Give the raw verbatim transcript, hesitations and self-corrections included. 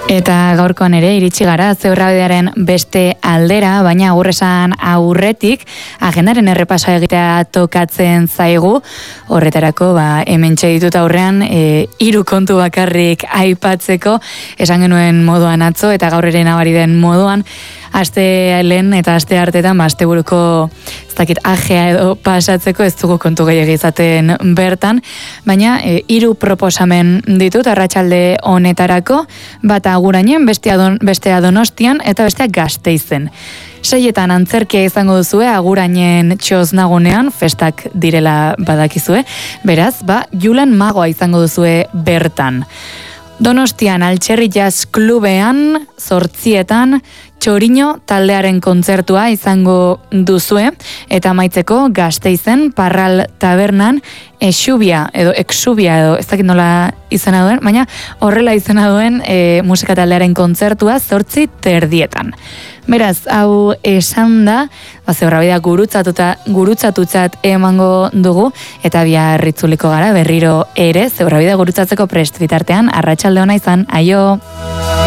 Eta gaurkoan ere iritsi gara Zebrabideren beste aldera, baina agurresan aurretik agendaren errepasoa egitea tokatzen zaigu. Horretarako ba hementxe ditut aurrean e, hiru kontu bakarrik aipatzeko, esan genuen moduan atzo eta gaur ere nabari den moduan. Aste lehen eta aste hartetan, ba, asteburuko ez dakit ajea edo pasatzeko ez dugu kontu gehiago izaten bertan, baina e, hiru proposamen ditut arratsalde honetarako, bata Agurainen, bestea, don, bestea Donostian eta bestea Gasteizen. Seietan antzerkia izango duzue Agurainen txosnagunean, festak direla badakizue, beraz, ba, Julen Magoa izango duzue bertan. Donostian Altxerri Jazz Klubean, zortzietan, Txoriño taldearen kontzertua izango duzue, eta amaitzeko Gasteizen Parral Tabernan Exubia edo Exubia edo ez dakit nola izena duen, baina horrela izena duen e, musika taldearen kontzertua zortzi terdietan. Beraz, hau esan da, ba, Zebrabida gurutzatuta, gurutzatutzat emango dugu, eta bihar itzuliko gara berriro ere, Zebrabida gurutzatzeko prest bitartean, arratsalde ona izan, aio!